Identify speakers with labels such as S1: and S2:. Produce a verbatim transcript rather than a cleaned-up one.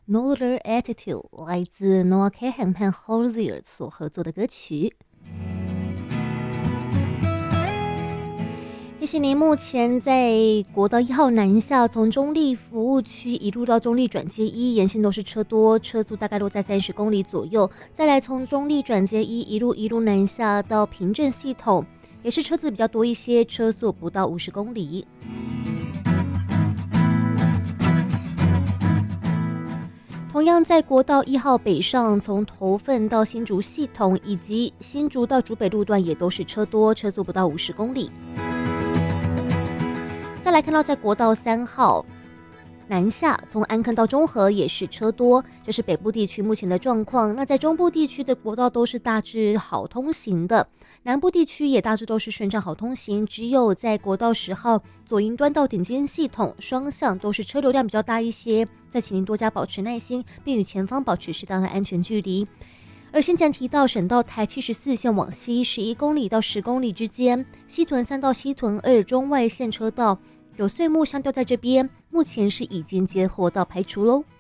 S1: Northern Attitude 来自 Noah Kahan 和 Hozier 所合作的歌曲。谢谢您目前在国道一号南下，从中立服务区一路到中立转接一，沿线都是车多，车速大概落在三十公里左右。再来从中立转接一一路一路南下到平镇系统，也是车子比较多一些，车速不到五十公里。同样在国道一号北上，从头份到新竹系统以及新竹到竹北路段也都是车多，车速不到五十公里。再来看到在国道三号南下，从安坑到中和也是车多，这是北部地区目前的状况。那在中部地区的国道都是大致好通行的，南部地区也大致都是顺畅好通行，只有在国道十号左营端到顶尖系统双向都是车流量比较大一些，再请您多加保持耐心，并与前方保持适当的安全距离。而先前提到省道台七十四线往西十一公里到十公里之间，西屯三到西屯二中外线车道有碎木箱掉在这边，目前是已经接获到排除喽。